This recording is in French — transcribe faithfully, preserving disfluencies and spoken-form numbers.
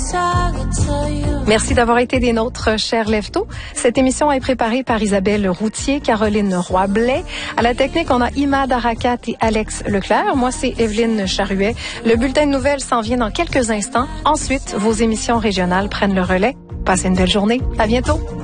Merci d'avoir été des nôtres, chers lève-tôt. Cette émission est préparée par Isabelle Routier, Caroline Roy-Blais. À la technique, on a Imad Arakat et Alex Leclerc. Moi, c'est Evelyne Charruet. Le bulletin de nouvelles s'en vient dans quelques instants. Ensuite, vos émissions régionales prennent le relais. Passez une belle journée. À bientôt.